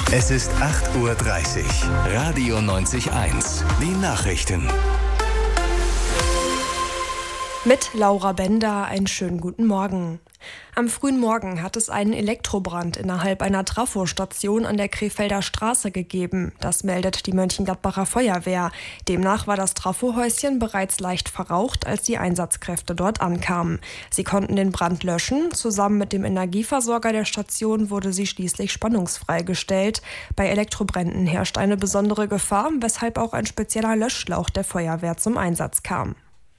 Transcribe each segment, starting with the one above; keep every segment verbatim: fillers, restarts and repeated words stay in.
Es ist acht Uhr dreißig. Radio neunzig eins. Die Nachrichten. Mit Laura Bender einen schönen guten Morgen. Am frühen Morgen hat es einen Elektrobrand innerhalb einer Trafostation an der Krefelder Straße gegeben. Das meldet die Mönchengladbacher Feuerwehr. Demnach war das Trafohäuschen bereits leicht verraucht, als die Einsatzkräfte dort ankamen. Sie konnten den Brand löschen. Zusammen mit dem Energieversorger der Station wurde sie schließlich spannungsfrei gestellt. Bei Elektrobränden herrscht eine besondere Gefahr, weshalb auch ein spezieller Löschschlauch der Feuerwehr zum Einsatz kam.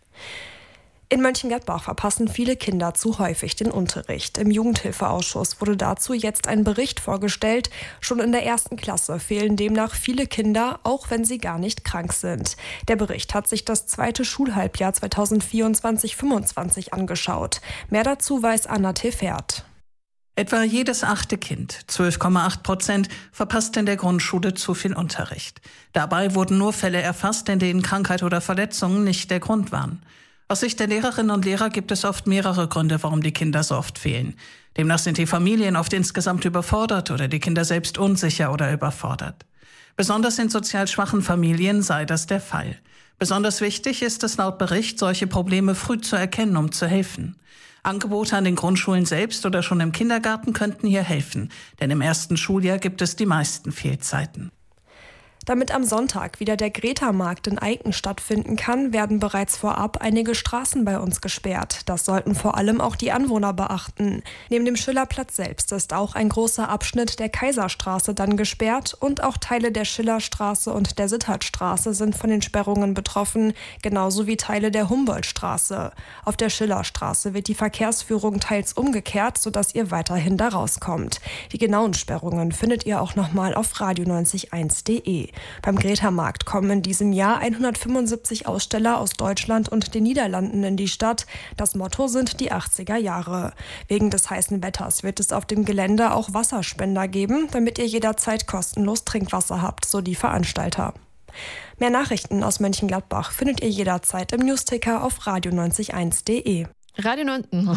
In Mönchengladbach verpassen viele Kinder zu häufig den Unterricht. Im Jugendhilfeausschuss wurde dazu jetzt ein Bericht vorgestellt. Schon in der ersten Klasse fehlen demnach viele Kinder, auch wenn sie gar nicht krank sind. Der Bericht hat sich das zweite Schulhalbjahr zweitausendvierundzwanzig fünfundzwanzig angeschaut. Mehr dazu weiß Anna Tefert. Etwa jedes achte Kind, zwölf Komma acht Prozent, verpasst in der Grundschule zu viel Unterricht. Dabei wurden nur Fälle erfasst, in denen Krankheit oder Verletzungen nicht der Grund waren. Aus Sicht der Lehrerinnen und Lehrer gibt es oft mehrere Gründe, warum die Kinder so oft fehlen. Demnach sind die Familien oft insgesamt überfordert oder die Kinder selbst unsicher oder überfordert. Besonders in sozial schwachen Familien sei das der Fall. Besonders wichtig ist es laut Bericht, solche Probleme früh zu erkennen, um zu helfen. Angebote an den Grundschulen selbst oder schon im Kindergarten könnten hier helfen, denn im ersten Schuljahr gibt es die meisten Fehlzeiten. Damit am Sonntag wieder der Greta-Markt in Eiken stattfinden kann, werden bereits vorab einige Straßen bei uns gesperrt. Das sollten vor allem auch die Anwohner beachten. Neben dem Schillerplatz selbst ist auch ein großer Abschnitt der Kaiserstraße dann gesperrt und auch Teile der Schillerstraße und der Sittertstraße sind von den Sperrungen betroffen, genauso wie Teile der Humboldtstraße. Auf der Schillerstraße wird die Verkehrsführung teils umgekehrt, sodass ihr weiterhin da rauskommt. Die genauen Sperrungen findet ihr auch nochmal auf radio neunzig eins punkt de. Beim Greta-Markt kommen in diesem Jahr hundertfünfundsiebzig Aussteller aus Deutschland und den Niederlanden in die Stadt. Das Motto sind die achtziger Jahre. Wegen des heißen Wetters wird es auf dem Gelände auch Wasserspender geben, damit ihr jederzeit kostenlos Trinkwasser habt, so die Veranstalter. Mehr Nachrichten aus Mönchengladbach findet ihr jederzeit im Newsticker auf radio neunzig eins punkt de. Radio neun.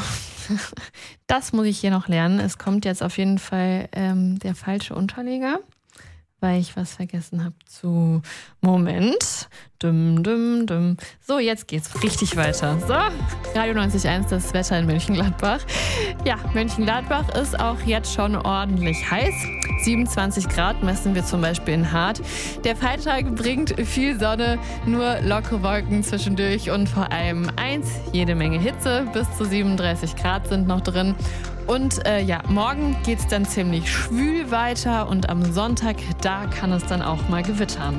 Das muss ich hier noch lernen. Es kommt jetzt auf jeden Fall ähm, der falsche Unterleger, weil ich was vergessen habe zu... Moment. Dum, dum, dum. So, jetzt geht's richtig weiter. So, Radio neunzig Komma eins, das Wetter in Mönchengladbach. Ja, Mönchengladbach ist auch jetzt schon ordentlich heiß. siebenundzwanzig Grad messen wir zum Beispiel in Hart. Der Freitag bringt viel Sonne, nur lockere Wolken zwischendurch und vor allem eins, jede Menge Hitze. Bis zu siebenunddreißig Grad sind noch drin. Und äh, ja, morgen geht es dann ziemlich schwül weiter und am Sonntag, da kann es dann auch mal gewittern.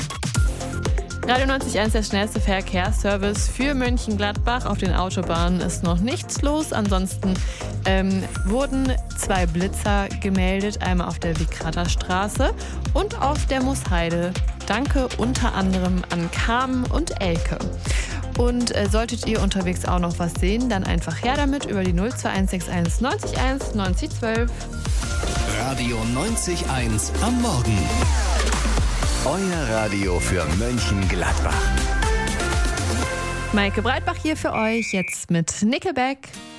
Radio neunzig Komma eins, der schnellste Verkehrsservice für Mönchengladbach. Auf den Autobahnen ist noch nichts los. Ansonsten ähm, wurden zwei Blitzer gemeldet, einmal auf der Wickraterstraße und auf der Moosheide. Danke unter anderem an Carmen und Elke. Und äh, solltet ihr unterwegs auch noch was sehen, dann einfach her damit über die null zwei eins sechs eins neunzig eins neunzig zwölf. Radio neunzig eins am Morgen. Euer Radio für Mönchengladbach. Maike Breitbach hier für euch, jetzt mit Nickelback.